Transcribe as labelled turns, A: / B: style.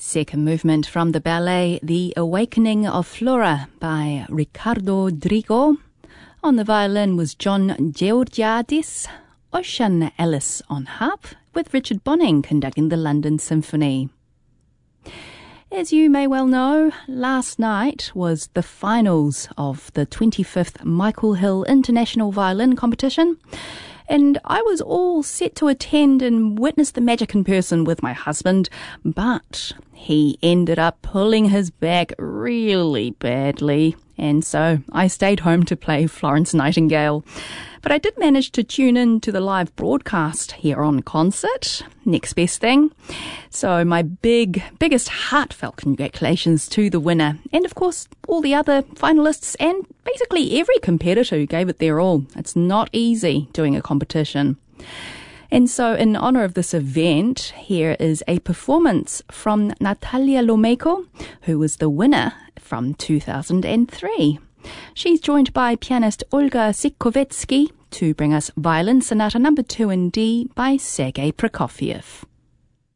A: Second movement from the ballet The Awakening of Flora by Riccardo Drigo. On the violin was John Georgiadis, Ocean Ellis on harp, with Richard Bonning conducting the London Symphony. As you may well know, last night was the finals of the 25th Michael Hill International Violin Competition, and I was all set to attend and witness the magic in person with my husband, but he ended up pulling his back really badly, and so I stayed home to play Florence Nightingale. But I did manage to tune in to the live broadcast here on Concert, next best thing. So my biggest heartfelt congratulations to the winner, and of course all the other finalists and basically every competitor who gave it their all. It's not easy doing a competition. And so in honour of this event, here is a performance from Natalia Lomejko, who was the winner from 2003. She's joined by pianist Olga Sikovetsky to bring us Violin Sonata No. 2 in D by Sergei Prokofiev.